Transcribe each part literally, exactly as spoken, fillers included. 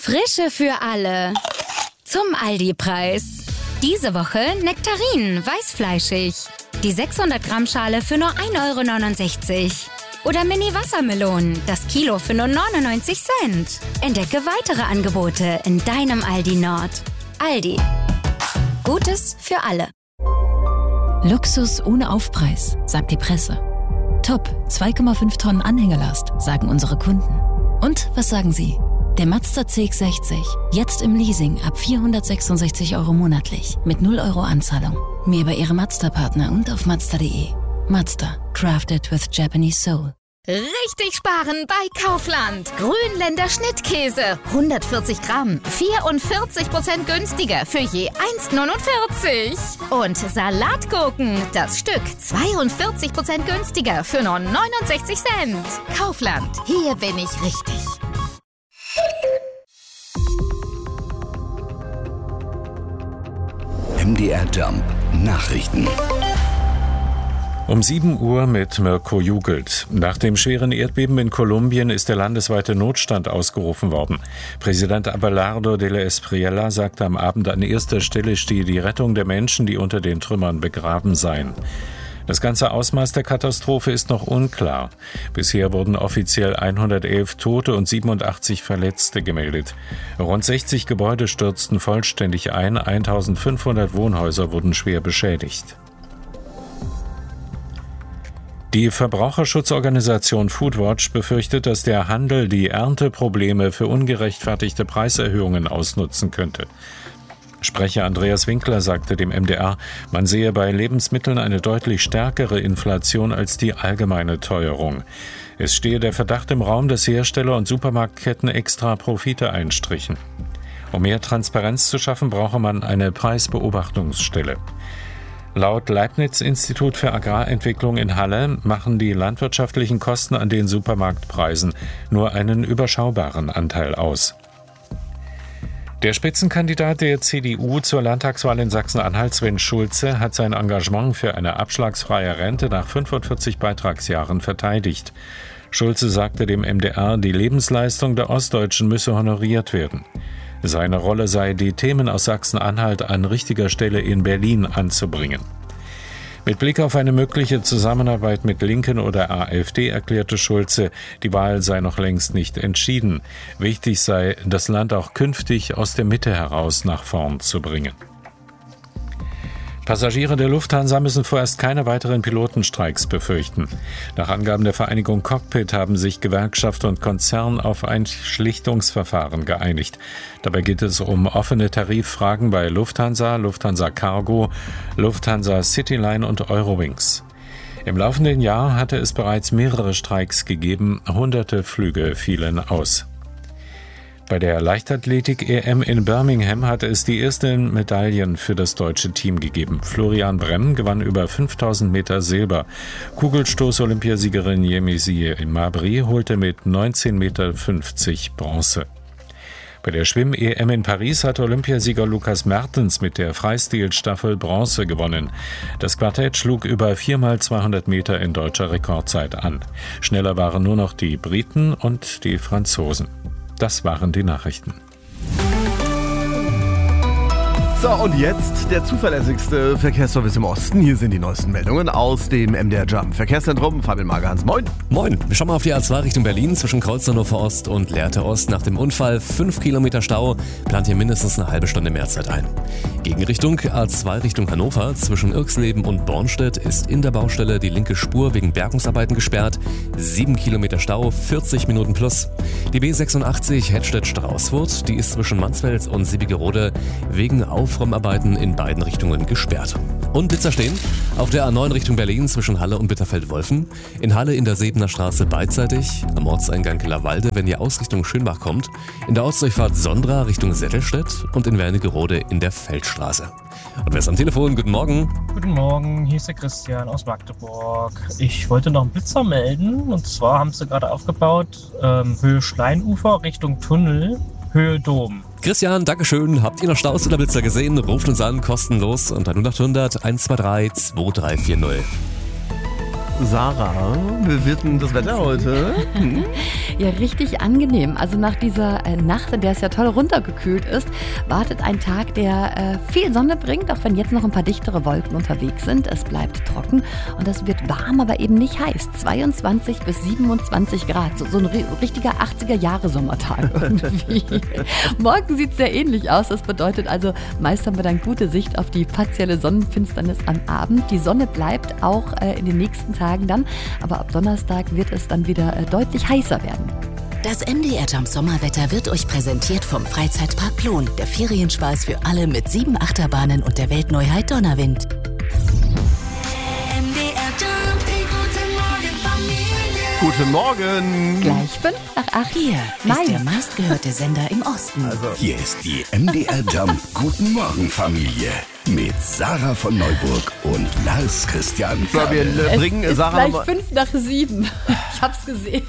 Frische für alle. Zum Aldi-Preis. Diese Woche Nektarinen, weißfleischig. Die sechshundert Gramm Schale für nur ein Euro neunundsechzig. Oder Mini-Wassermelonen, das Kilo für nur neunundneunzig Cent. Entdecke weitere Angebote in deinem Aldi Nord. Aldi. Gutes für alle. Luxus ohne Aufpreis, sagt die Presse. Top, zwei Komma fünf Tonnen Anhängerlast, sagen unsere Kunden. Und was sagen Sie? Der Mazda C X sechzig, jetzt im Leasing ab vierhundertsechsundsechzig Euro monatlich, mit null Euro Anzahlung. Mehr bei Ihrem Mazda-Partner und auf mazda punkt de. Mazda, crafted with Japanese soul. Richtig sparen bei Kaufland. Grünländer Schnittkäse, hundertvierzig Gramm, vierundvierzig Prozent günstiger für je eins Komma neunundvierzig. Und Salatgurken, das Stück, zweiundvierzig Prozent günstiger für nur neunundsechzig Cent. Kaufland, hier bin ich richtig. M D R Jump Nachrichten. Um sieben Uhr mit Mirko Jugelt. Nach dem schweren Erdbeben in Kolumbien ist der landesweite Notstand ausgerufen worden. Präsident Abelardo de la Espriella sagte am Abend, an erster Stelle stehe die Rettung der Menschen, die unter den Trümmern begraben seien. Das ganze Ausmaß der Katastrophe ist noch unklar. Bisher wurden offiziell hundertelf Tote und siebenundachtzig Verletzte gemeldet. Rund sechzig Gebäude stürzten vollständig ein, eintausendfünfhundert Wohnhäuser wurden schwer beschädigt. Die Verbraucherschutzorganisation Foodwatch befürchtet, dass der Handel die Ernteprobleme für ungerechtfertigte Preiserhöhungen ausnutzen könnte. Sprecher Andreas Winkler sagte dem M D R, man sehe bei Lebensmitteln eine deutlich stärkere Inflation als die allgemeine Teuerung. Es stehe der Verdacht im Raum, dass Hersteller und Supermarktketten extra Profite einstrichen. Um mehr Transparenz zu schaffen, brauche man eine Preisbeobachtungsstelle. Laut Leibniz-Institut für Agrarentwicklung in Halle machen die landwirtschaftlichen Kosten an den Supermarktpreisen nur einen überschaubaren Anteil aus. Der Spitzenkandidat der C D U zur Landtagswahl in Sachsen-Anhalt, Sven Schulze, hat sein Engagement für eine abschlagsfreie Rente nach fünfundvierzig Beitragsjahren verteidigt. Schulze sagte dem M D R, die Lebensleistung der Ostdeutschen müsse honoriert werden. Seine Rolle sei, die Themen aus Sachsen-Anhalt an richtiger Stelle in Berlin anzubringen. Mit Blick auf eine mögliche Zusammenarbeit mit Linken oder AfD erklärte Schulze, die Wahl sei noch längst nicht entschieden. Wichtig sei, das Land auch künftig aus der Mitte heraus nach vorn zu bringen. Passagiere der Lufthansa müssen vorerst keine weiteren Pilotenstreiks befürchten. Nach Angaben der Vereinigung Cockpit haben sich Gewerkschaft und Konzern auf ein Schlichtungsverfahren geeinigt. Dabei geht es um offene Tariffragen bei Lufthansa, Lufthansa Cargo, Lufthansa Cityline und Eurowings. Im laufenden Jahr hatte es bereits mehrere Streiks gegeben, hunderte Flüge fielen aus. Bei der Leichtathletik-E M in Birmingham hatte es die ersten Medaillen für das deutsche Team gegeben. Florian Bremm gewann über fünftausend Meter Silber. Kugelstoß-Olympiasiegerin Yemisi Mabry holte mit neunzehn Meter fünfzig Bronze. Bei der Schwimm-E M in Paris hat Olympiasieger Lukas Mertens mit der Freistilstaffel Bronze gewonnen. Das Quartett schlug über vier mal zweihundert Meter in deutscher Rekordzeit an. Schneller waren nur noch die Briten und die Franzosen. Das waren die Nachrichten. So, und jetzt der zuverlässigste Verkehrsservice im Osten. Hier sind die neuesten Meldungen aus dem M D R Jump Verkehrszentrum. Fabian Magerhans, moin. Moin. Wir schauen mal auf die A zwei Richtung Berlin zwischen Kreuz-Hannover Ost und Lehrte Ost. Nach dem Unfall fünf Kilometer Stau, plant hier mindestens eine halbe Stunde Mehrzeit ein. Gegenrichtung A zwei Richtung Hannover zwischen Irxleben und Bornstedt ist in der Baustelle die linke Spur wegen Bergungsarbeiten gesperrt. sieben Kilometer Stau, vierzig Minuten plus. Die B sechsundachtzig Hettstedt-Straußfurt, die ist zwischen Mansfeld und Siebigerode wegen Aufräumarbeiten in beiden Richtungen gesperrt. Und Blitzer stehen auf der A neun Richtung Berlin zwischen Halle und Bitterfeld-Wolfen. In Halle in der Sebener Straße beidseitig, am Ortseingang Kellerwalde, wenn ihr aus Richtung Schönbach kommt. In der Ortsdurchfahrt Sondra Richtung Settelstedt und in Wernigerode in der Feldstraße. Und wer ist am Telefon? Guten Morgen. Guten Morgen, hier ist der Christian aus Magdeburg. Ich wollte noch einen Blitzer melden. Und zwar haben sie gerade aufgebaut, ähm, Höhe Schleinufer Richtung Tunnel, Höhe Dom. Christian, Dankeschön. Habt ihr noch Staus oder Blitzer gesehen? Ruft uns an, kostenlos unter null acht hundert eins zwei drei zwei drei vier null. Sarah, wie wird denn das Wetter heute? Hm? Ja, richtig angenehm. Also nach dieser äh, Nacht, in der es ja toll runtergekühlt ist, wartet ein Tag, der äh, viel Sonne bringt, auch wenn jetzt noch ein paar dichtere Wolken unterwegs sind. Es bleibt trocken und es wird warm, aber eben nicht heiß. zweiundzwanzig bis siebenundzwanzig Grad, so, so ein richtiger achtziger-Jahre-Sommertag irgendwie. Morgen sieht es sehr ähnlich aus. Das bedeutet also, meist haben wir dann gute Sicht auf die partielle Sonnenfinsternis am Abend. Die Sonne bleibt auch äh, in den nächsten Tagen dann, aber ab Donnerstag wird es dann wieder äh, deutlich heißer werden. Das M D R Jump Sommerwetter wird euch präsentiert vom Freizeitpark Plon. Der Ferienspaß für alle mit sieben Achterbahnen und der Weltneuheit Donnerwind. M D R Jump, die guten Morgen, Familie. Guten Morgen. Gleich fünf nach acht. Hier Nein. ist der meistgehörte Sender im Osten. Also, Hier ist die M D R Jump Guten Morgen Familie mit Sarah von Neuburg und Lars Christian so, wir Kade. äh, bringen Es ist Sarah gleich nochmal. fünf nach sieben. Ich hab's gesehen.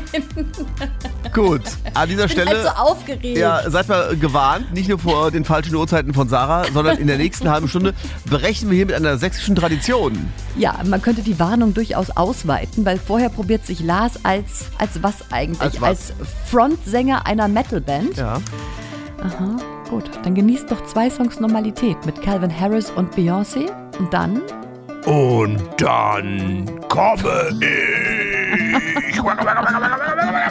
Gut, an dieser Ich bin halt so Stelle. aufgeregt. Ja, seid mal gewarnt, nicht nur vor den falschen Uhrzeiten von Sarah, sondern in der nächsten halben Stunde brechen wir hier mit einer sächsischen Tradition. Ja, man könnte die Warnung durchaus ausweiten, weil vorher probiert sich Lars als, als was eigentlich? Als was? Frontsänger einer Metalband. Ja. Aha, gut. Dann genießt doch zwei Songs Normalität mit Calvin Harris und Beyoncé. Und dann... Und dann komme ich.